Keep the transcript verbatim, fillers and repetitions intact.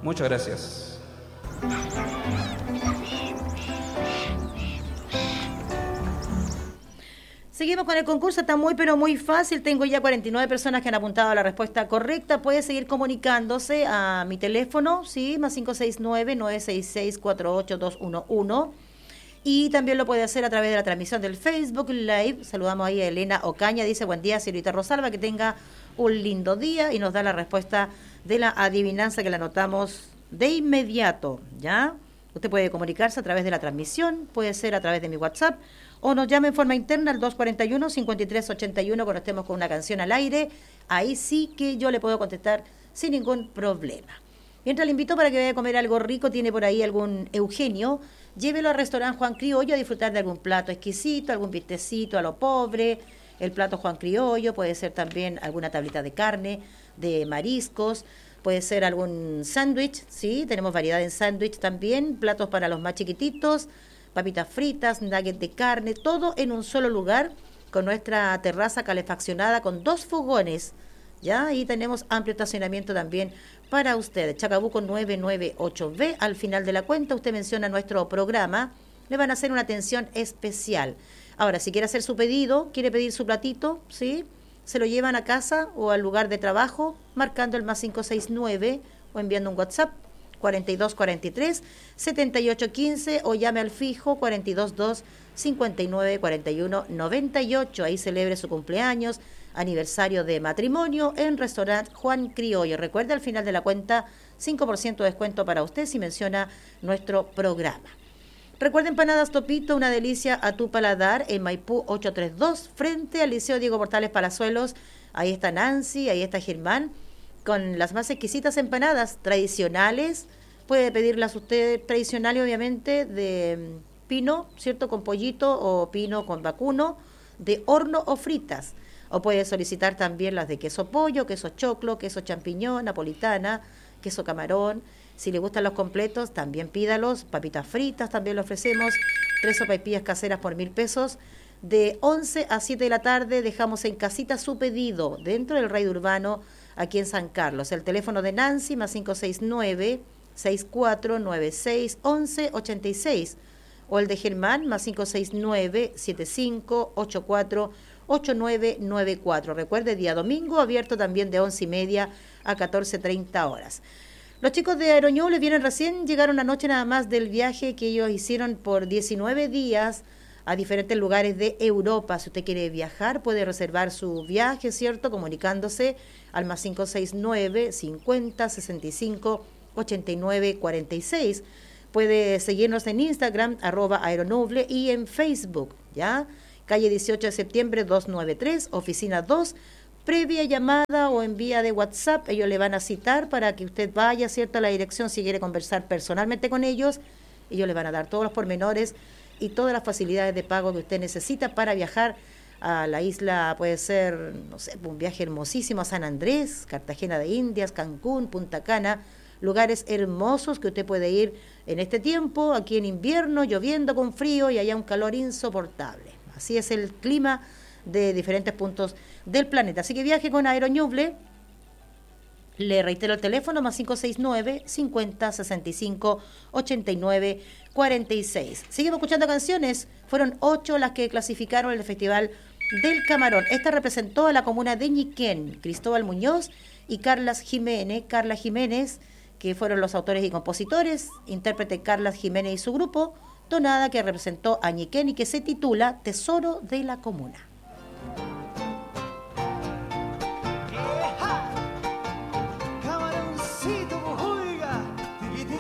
Muchas gracias. Seguimos con el concurso, está muy pero muy fácil. Tengo ya cuarenta y nueve personas que han apuntado a la respuesta correcta. Puede seguir comunicándose a mi teléfono, sí, más cinco seis nueve, nueve seis seis, cuatro ocho dos uno uno. Y también lo puede hacer a través de la transmisión del Facebook Live. Saludamos ahí a Elena Ocaña, dice buen día, señorita Rosalba, que tenga un lindo día, y nos da la respuesta de la adivinanza que la anotamos de inmediato, ¿ya? Usted puede comunicarse a través de la transmisión, puede ser a través de mi WhatsApp, o nos llama en forma interna al dos cuatro uno, cinco tres ocho uno cuando estemos con una canción al aire. Ahí sí que yo le puedo contestar sin ningún problema. Mientras le invito para que vaya a comer algo rico, tiene por ahí algún Eugenio, llévelo al restaurante Juan Criollo a disfrutar de algún plato exquisito, algún bistecito a lo pobre. El plato Juan Criollo puede ser también alguna tablita de carne, de mariscos, puede ser algún sándwich, ¿sí? Tenemos variedad en sándwich también, platos para los más chiquititos, papitas fritas, nuggets de carne, todo en un solo lugar, con nuestra terraza calefaccionada con dos fogones, ¿ya? Y tenemos amplio estacionamiento también para usted. Chacabuco nueve nueve ocho B, al final de la cuenta usted menciona nuestro programa, le van a hacer una atención especial. Ahora, si quiere hacer su pedido, quiere pedir su platito, ¿sí? Se lo llevan a casa o al lugar de trabajo, marcando el más cinco seis nueve o enviando un WhatsApp cuarenta y dos cuarenta y tres, setenta y ocho quince o llame al fijo cuarenta y dos dos, cincuenta y nueve cuarenta y uno noventa y ocho. Ahí celebre su cumpleaños, aniversario de matrimonio en Restaurant Juan Criollo. Recuerde, al final de la cuenta, cinco por ciento de descuento para usted si menciona nuestro programa. Recuerda Empanadas Topito, una delicia a tu paladar, en Maipú ochocientos treinta y dos, frente al Liceo Diego Portales Palazuelos. Ahí está Nancy, ahí está Germán, con las más exquisitas empanadas tradicionales. Puede pedirlas usted tradicionales, obviamente, de pino, ¿cierto? Con pollito, o pino con vacuno, de horno o fritas. O puede solicitar también las de queso pollo, queso choclo, queso champiñón, napolitana, queso camarón. Si le gustan los completos, también pídalos. Papitas fritas también le ofrecemos. Tres sopaipillas caseras por mil pesos. De once a siete de la tarde dejamos en casita su pedido dentro del raid urbano aquí en San Carlos. El teléfono de Nancy más cinco seis nueve, seis cuatro nueve seis, once ochenta y seis. O el de Germán más cinco seis nueve, siete cinco ocho cuatro, ocho nueve nueve cuatro. Recuerde, día domingo, abierto también de once y media a catorce treinta horas. Los chicos de Aeroñuble vienen recién, llegaron anoche nada más del viaje que ellos hicieron por diecinueve días a diferentes lugares de Europa. Si usted quiere viajar, puede reservar su viaje, ¿cierto? Comunicándose al más cinco seis nueve, cincuenta, sesenta y cinco, ochenta y nueve cuarenta y seis. Puede seguirnos en Instagram, arroba Aeronuble, y en Facebook, ¿ya? Calle dieciocho de septiembre, doscientos noventa y tres, oficina dos. Previa llamada o en vía de WhatsApp, ellos le van a citar para que usted vaya, ¿cierto?, a la dirección. Si quiere conversar personalmente con ellos, ellos le van a dar todos los pormenores y todas las facilidades de pago que usted necesita para viajar a la isla. Puede ser, no sé, un viaje hermosísimo a San Andrés, Cartagena de Indias, Cancún, Punta Cana, lugares hermosos que usted puede ir en este tiempo, aquí en invierno, lloviendo con frío y allá un calor insoportable. Así es el clima de diferentes puntos del planeta. Así que viaje con Aeroñuble. Le reitero el teléfono, más cinco seis nueve, cincuenta, sesenta y cinco, ochenta y nueve cuarenta y seis. Seguimos escuchando canciones. Fueron ocho las que clasificaron el Festival del Camarón. Esta representó a la comuna de Ñiquén, Cristóbal Muñoz y Carla Jiménez, Carla Jiménez, que fueron los autores y compositores. Intérprete Carla Jiménez y su grupo. Tonada, que representó a Ñiquén y que se titula Tesoro de la Comuna.